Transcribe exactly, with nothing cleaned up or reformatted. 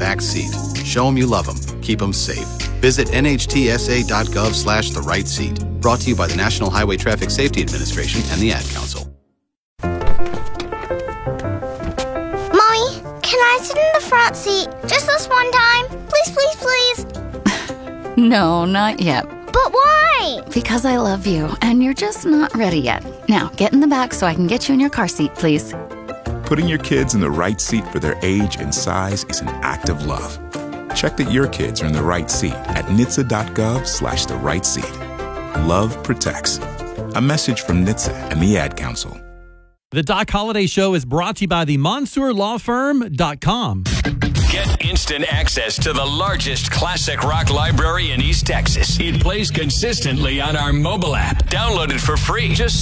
back seat. Show them you love them. Keep them safe. Visit nhtsa.gov slash the right seat. Brought to you by the National Highway Traffic Safety Administration and the Ad Council. Mommy, can I sit in the front seat just this one time? Please, please, please. No, not yet. But why? Because I love you, and you're just not ready yet. Now, get in the back so I can get you in your car seat, please. Putting your kids in the right seat for their age and size is an act of love. Check that your kids are in the right seat at N H T S A.gov slash the right seat. Love protects. A message from N H T S A and the Ad Council. The Doc Holliday Show is brought to you by the Monsoor Law Firm dot com. Get instant access to the largest classic rock library in East Texas. It plays consistently on our mobile app. Download it for free. Just